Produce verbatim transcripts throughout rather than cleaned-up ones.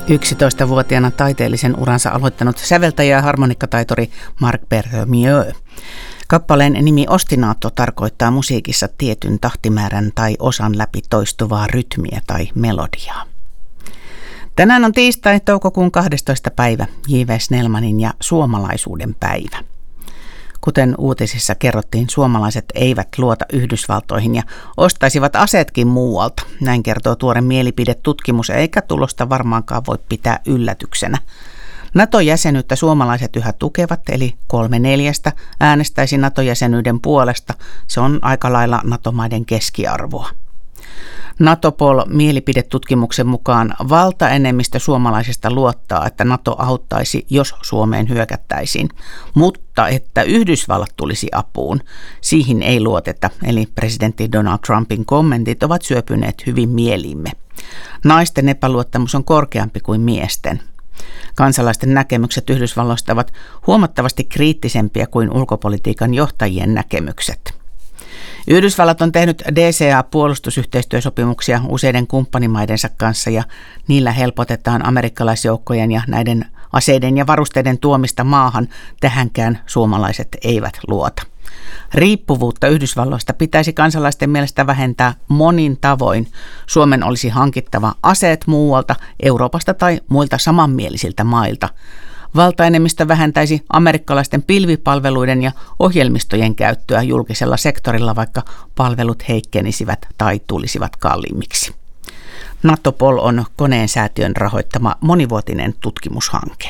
yksitoistavuotiaana taiteellisen uransa aloittanut säveltäjä ja harmonikkataitori Marc Berthelieu. Kappaleen nimi Ostinato tarkoittaa musiikissa tietyn tahtimäärän tai osan läpi toistuvaa rytmiä tai melodiaa. Tänään on tiistai toukokuun kahdestoista päivä, J V Snellmanin ja suomalaisuuden päivä. Kuten uutisissa kerrottiin, suomalaiset eivät luota Yhdysvaltoihin ja ostaisivat aseetkin muualta. Näin kertoo tuore mielipidetutkimus, eikä tulosta varmaankaan voi pitää yllätyksenä. NATO-jäsenyyttä suomalaiset yhä tukevat, eli kolme neljästä äänestäisi NATO-jäsenyyden puolesta. Se on aika lailla NATO-maiden keskiarvoa. Natopol-mielipidetutkimuksen mukaan valtaenemmistö suomalaisista luottaa, että NATO auttaisi, jos Suomeen hyökättäisiin, mutta että Yhdysvallat tulisi apuun, siihen ei luoteta, eli presidentti Donald Trumpin kommentit ovat syöpyneet hyvin mieliimme. Naisten epäluottamus on korkeampi kuin miesten. Kansalaisten näkemykset Yhdysvalloista ovat huomattavasti kriittisempiä kuin ulkopolitiikan johtajien näkemykset. Yhdysvallat on tehnyt D C A-puolustusyhteistyösopimuksia useiden kumppanimaidensa kanssa ja niillä helpotetaan amerikkalaisjoukkojen ja näiden aseiden ja varusteiden tuomista maahan. Tähänkään suomalaiset eivät luota. Riippuvuutta Yhdysvalloista pitäisi kansalaisten mielestä vähentää monin tavoin. Suomen olisi hankittava aseet muualta, Euroopasta tai muilta samanmielisiltä mailta. Valtaenemmistö vähentäisi amerikkalaisten pilvipalveluiden ja ohjelmistojen käyttöä julkisella sektorilla, vaikka palvelut heikkenisivät tai tulisivat kalliimmiksi. Natopol on Koneen säätiön rahoittama monivuotinen tutkimushanke.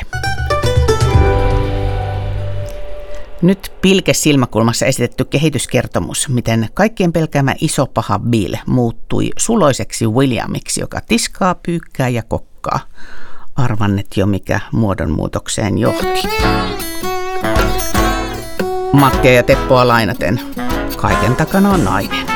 Nyt pilke silmäkulmassa esitetty kehityskertomus, miten kaikkien pelkäämä iso paha Bill muuttui suloiseksi Williamiksi, joka tiskaa, pyykkää ja kokkaa. Arvannet jo, mikä muodonmuutokseen johti. Mattia ja Teppoa lainaten, kaiken takana on nainen.